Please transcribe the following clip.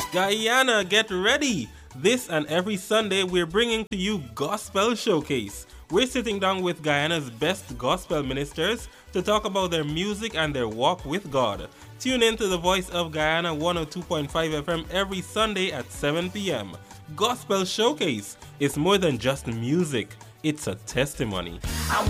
Guyana, get ready! This and every Sunday, we're bringing to you Gospel Showcase. We're sitting down with Guyana's best gospel ministers to talk about their music and their walk with God. Tune in to the Voice of Guyana 102.5 FM every Sunday at 7 p.m. Gospel Showcase is more than just music, it's a testimony.